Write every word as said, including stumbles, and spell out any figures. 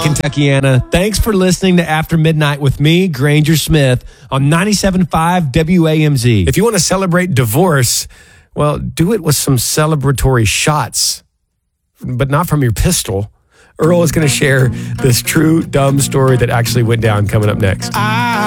Kentuckiana. Thanks for listening to After Midnight with me, Granger Smith, on ninety-seven point five W A M Z. If you want to celebrate divorce, well, do it with some celebratory shots, but not from your pistol. Earl is going to share this true dumb story that actually went down coming up next. I